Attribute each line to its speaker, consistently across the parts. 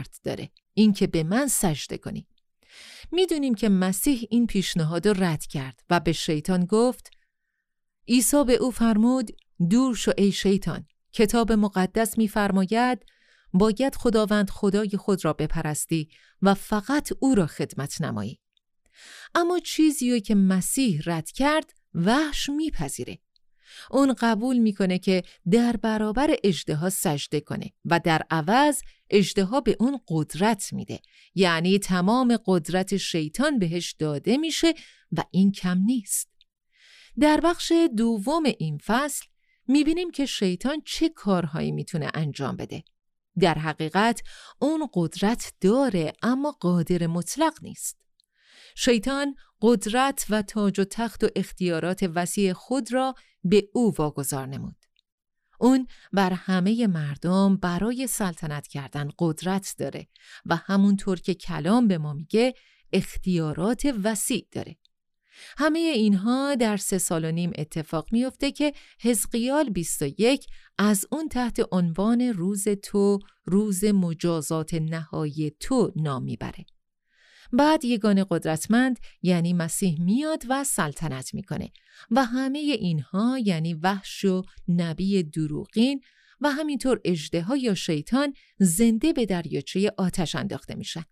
Speaker 1: شرط داره، این که به من سجده کنی. میدونیم که مسیح این پیشنهاد رو رد کرد و به شیطان گفت، عیسی به او فرمود دور شو ای شیطان، کتاب مقدس می‌فرماید باید خداوند خدای خود را بپرستی و فقط او را خدمت نمایی. اما چیزی که مسیح رد کرد وحش میپذیره. اون قبول میکنه که در برابر اژدها سجده کنه و در عوض اژدها به اون قدرت میده، یعنی تمام قدرت شیطان بهش داده میشه و این کم نیست. در بخش دوم این فصل میبینیم که شیطان چه کارهایی میتونه انجام بده. در حقیقت اون قدرت داره اما قادر مطلق نیست. شیطان قدرت و تاج و تخت و اختیارات وسیع خود را به او واگذار نمود. اون بر همه مردم برای سلطنت کردن قدرت داره و همونطور که کلام به ما میگه اختیارات وسیع داره. همه اینها در 3.5 سال اتفاق میفته که حزقیال 21 از اون تحت عنوان روز تو، روز مجازات نهایی تو نام میبره. بعد یگانه قدرتمند یعنی مسیح میاد و سلطنت میکنه و همه اینها یعنی وحش و نبی دروغین و همینطور اژدها یا شیطان زنده به دریاچه آتش انداخته میشن.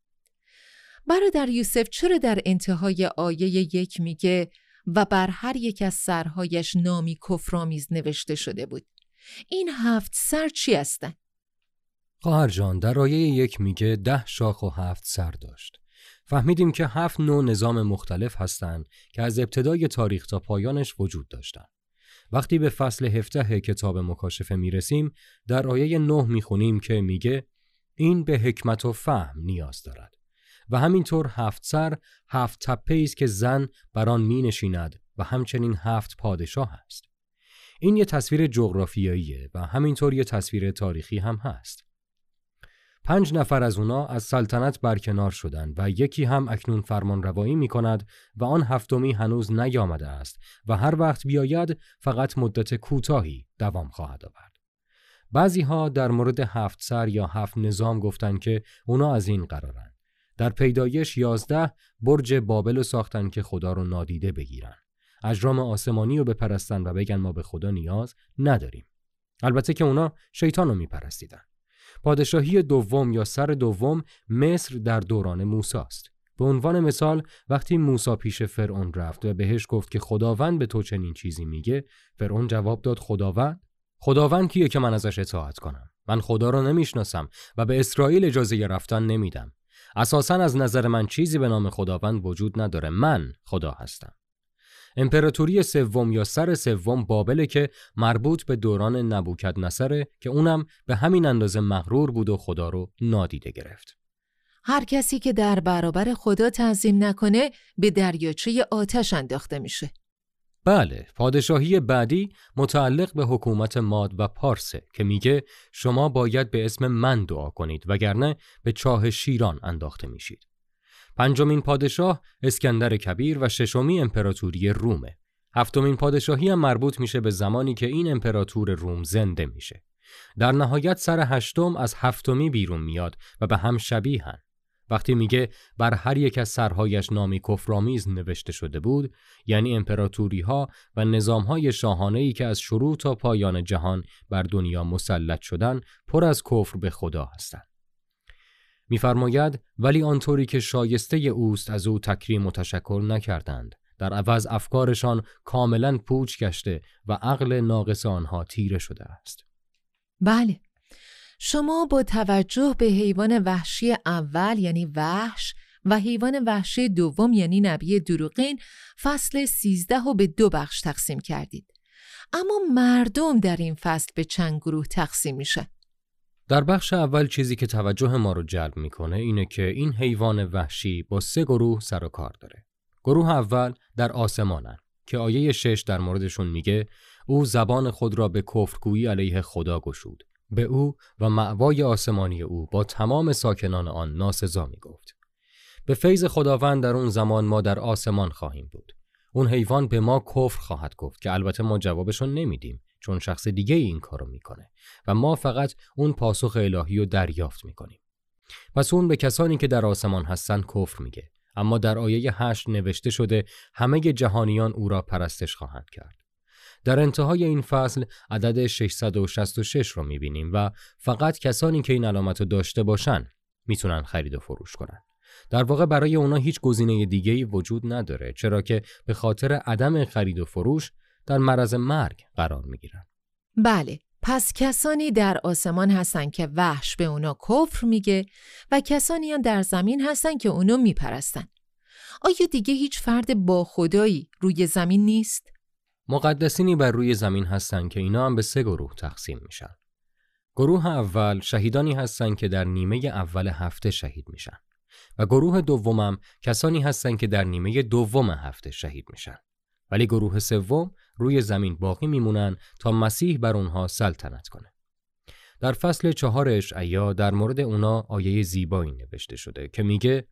Speaker 1: برادر یوسف چرا در انتهای آیه 1 میگه و بر هر یک از سرهایش نامی کفرآمیز نوشته شده بود؟ این 7 سر چی هستن؟
Speaker 2: خواهر جان، در آیه 1 میگه 10 شاخ و 7 سر داشت. فهمیدیم که 7 نوع نظام مختلف هستند که از ابتدای تاریخ تا پایانش وجود داشتن. وقتی به فصل 17 کتاب مکاشفه میرسیم، در آیه 9 میخونیم که میگه این به حکمت و فهم نیاز دارد. و همینطور 7 سر 7 تپه‌ای است که زن بر آن می‌نشیند و همچنین 7 پادشاه است. این یه تصویر جغرافیاییه و همینطور یه تصویر تاریخی هم هست. 5 نفر از اونا از سلطنت برکنار شدند و یکی هم اکنون فرمان روایی می‌کند و آن 7می هنوز نیامده است و هر وقت بیاید فقط مدت کوتاهی دوام خواهد آورد. بعضی‌ها در مورد 7 سر یا 7 نظام گفتن که اونا از این قرارن. در پیدایش 11 برج بابل رو ساختن که خدا رو نادیده بگیرن. اجرام آسمانی رو بپرستن و بگن ما به خدا نیاز نداریم. البته که اونا شیطان رو میپرستیدن. پادشاهی دوم یا سر دوم مصر در دوران موسی است. به عنوان مثال وقتی موسی پیش فرعون رفت و بهش گفت که خداوند به تو چنین چیزی میگه، فرعون جواب داد خداوند کیه که من ازش اطاعت کنم؟ من خدا رو نمیشناسم و به اسرائیل اجازه رفتن نمیدم. اساساً از نظر من چیزی به نام خداوند وجود نداره. من خدا هستم. امپراتوری سوم یا سر سوم بابل که مربوط به دوران نبوکدنصره که اونم به همین اندازه مغرور بود و خدا رو نادیده گرفت.
Speaker 1: هر کسی که در برابر خدا تعظیم نکنه به دریاچه آتش انداخته میشه.
Speaker 2: بله، پادشاهی بعدی متعلق به حکومت ماد و پارسه که میگه شما باید به اسم من دعا کنید وگرنه به چاه شیران انداخته میشید. 5مین پادشاه اسکندر کبیر و 6می امپراتوری رومه. 7مین پادشاهی هم مربوط میشه به زمانی که این امپراتور روم زنده میشه. در نهایت سر 8م از 7می بیرون میاد و به هم شبیهن. وقتی میگه بر هر یک از سرهایش نامی کفرآمیز نوشته شده بود، یعنی امپراتوری ها و نظام های شاهانه‌ای که از شروع تا پایان جهان بر دنیا مسلط شدن پر از کفر به خدا هستند. می‌فرماید ولی آنطوری که شایسته اوست از او تکریم و تشکر نکردند. در عوض افکارشان کاملا پوچ گشته و عقل ناقص آنها تیره شده است.
Speaker 1: بله. شما با توجه به حیوان وحشی اول یعنی وحش و حیوان وحشی دوم یعنی نبی دروغین فصل 13 رو به 2 بخش تقسیم کردید. اما مردم در این فصل به چند گروه تقسیم میشه؟
Speaker 2: در بخش اول چیزی که توجه ما رو جلب میکنه اینه که این حیوان وحشی با 3 گروه سر و کار داره. گروه اول در آسمانن که آیه 6 در موردشون میگه او زبان خود را به کفرگویی علیه خدا گشود. به او و مأوای آسمانی او با تمام ساکنان آن ناسزا می گفت. به فیض خداوند در اون زمان ما در آسمان خواهیم بود. اون حیوان به ما کفر خواهد گفت که البته ما جوابشون نمیدیم چون شخص دیگه این کارو میکنه و ما فقط اون پاسخ الهی رو دریافت میکنیم. پس اون به کسانی که در آسمان هستن کفر میگه، اما در آیه 8 نوشته شده همه جهانیان او را پرستش خواهند کرد. در انتهای این فصل عدد 666 رو میبینیم و فقط کسانی که این علامت رو داشته باشن میتونن خرید و فروش کنن. در واقع برای اونا هیچ گزینه دیگه‌ای وجود نداره، چرا که به خاطر عدم خرید و فروش در معرض مرگ قرار میگیرن.
Speaker 1: بله، پس کسانی در آسمان هستن که وحش به اونا کفر میگه و کسانی هم در زمین هستن که اونو میپرستن. آیا دیگه هیچ فرد با خدایی روی زمین نیست؟
Speaker 2: مقدسینی بر روی زمین هستن که اینا هم به 3 گروه تقسیم میشن. گروه اول شهیدانی هستن که در نیمه اول هفته شهید میشن و گروه دومم کسانی هستن که در نیمه دوم هفته شهید میشن. ولی گروه سوم روی زمین باقی میمونن تا مسیح بر اونها سلطنت کنه. در فصل 4 اشعیا در مورد اونا آیه زیبایی نوشته شده که میگه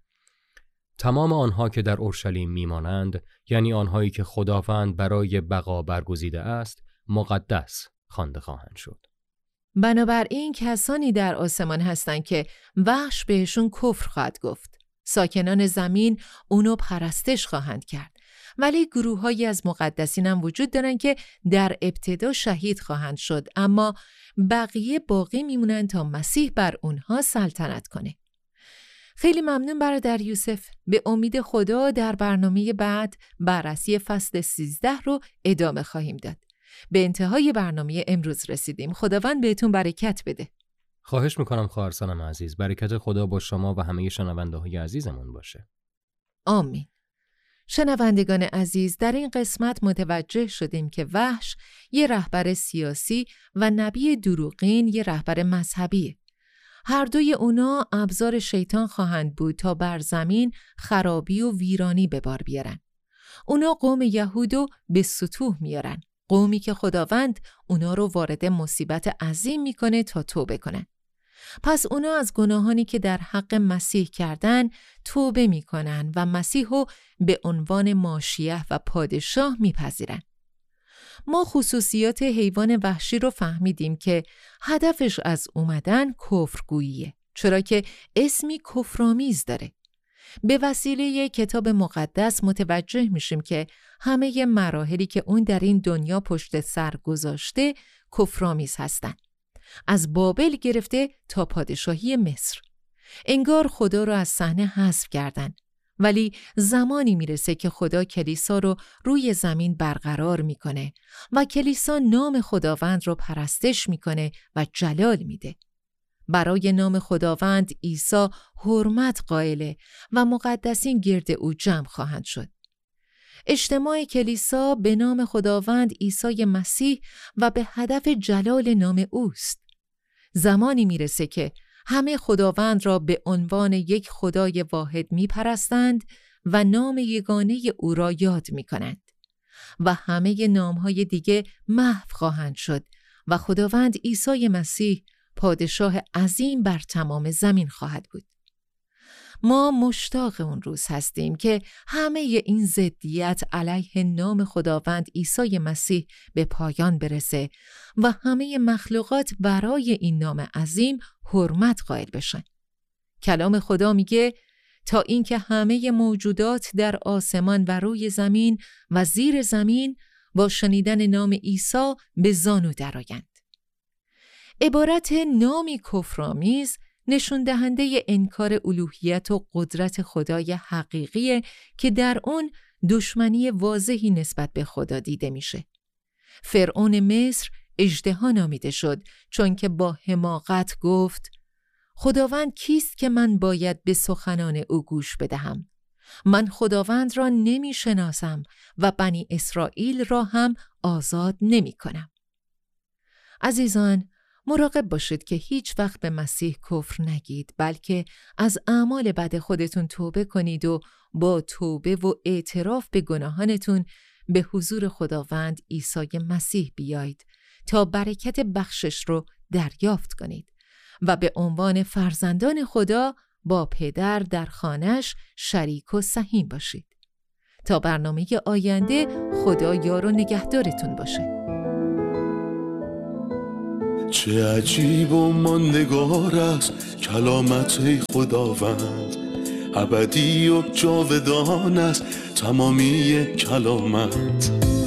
Speaker 2: تمام آنها که در اورشلیم میمانند، یعنی آنهایی که خداوند برای بقا برگزیده است، مقدس خوانده خواهند شد.
Speaker 1: بنابراین کسانی در آسمان هستند که وحش بهشون کفر خواهد گفت. ساکنان زمین اونو پرستش خواهند کرد. ولی گروه‌هایی از مقدسین هم وجود دارن که در ابتدا شهید خواهند شد، اما بقیه باقی میمونن تا مسیح بر اونها سلطنت کنه. خیلی ممنون برادر یوسف. به امید خدا در برنامه بعد بررسی فصل 13 رو ادامه خواهیم داد. به انتهای برنامه امروز رسیدیم. خداوند بهتون برکت بده.
Speaker 2: خواهش میکنم خواهر سالم عزیز، برکت خدا با شما و همه شنونده های عزیزمون باشه.
Speaker 1: آمین. شنوندگان عزیز، در این قسمت متوجه شدیم که وحش یه رهبر سیاسی و نبی دروغین یه رهبر مذهبیه. هر دوی اونا ابزار شیطان خواهند بود تا بر زمین خرابی و ویرانی به بار بیارن. اونا قوم یهودو به سطوح میارن، قومی که خداوند اونا رو وارد مصیبت عظیم میکنه تا توبه کنن. پس اونا از گناهانی که در حق مسیح کردن توبه میکنن و مسیحو به عنوان ماشیه و پادشاه میپذیرن. ما خصوصیات حیوان وحشی رو فهمیدیم که هدفش از اومدن کفرگوییه، چرا که اسمی کفرآمیز داره. به وسیله کتاب مقدس متوجه میشیم که همه مراحلی که اون در این دنیا پشت سر گذاشته کفرآمیز هستن. از بابل گرفته تا پادشاهی مصر. انگار خدا رو از صحنه حذف کردن. ولی زمانی میرسه که خدا کلیسا رو روی زمین برقرار میکنه و کلیسا نام خداوند رو پرستش میکنه و جلال میده. برای نام خداوند عیسی حرمت قائله و مقدسین گرد او جمع خواهند شد. اجتماع کلیسا به نام خداوند عیسی مسیح و به هدف جلال نام اوست. زمانی میرسه که همه خداوند را به عنوان یک خدای واحد میپرستند و نام یگانه او را یاد میکنند و همه نامهای دیگه محو خواهند شد و خداوند عیسی مسیح پادشاه عظیم بر تمام زمین خواهد بود. ما مشتاق اون روز هستیم که همه این ضدیت علیه نام خداوند عیسی مسیح به پایان برسه و همه مخلوقات برای این نام عظیم حرمت قائل بشن. کلام خدا میگه تا اینکه همه موجودات در آسمان و روی زمین و زیر زمین با شنیدن نام عیسی به زانو درآیند. عبارت نامی کفرآمیز نشون دهنده انکار الوهیت و قدرت خدای حقیقیه که در اون دشمنی واضحی نسبت به خدا دیده میشه. فرعون مصر اژدها نامیده شد چون که با حماقت گفت خداوند کیست که من باید به سخنان او گوش بدهم؟ من خداوند را نمی شناسم و بنی اسرائیل را هم آزاد نمی کنم. عزیزان، مراقب باشید که هیچ وقت به مسیح کفر نگید، بلکه از اعمال بد خودتون توبه کنید و با توبه و اعتراف به گناهانتون به حضور خداوند عیسی مسیح بیایید تا برکت بخشش رو دریافت کنید و به عنوان فرزندان خدا با پدر در خانه‌اش شریک و سهیم باشید. تا برنامه آینده، خدا یار و نگهدارتون باشه.
Speaker 3: چه عجیب و ماندگار است کلامت ای خداوند، ابدی و جاودان است تمامی کلامت.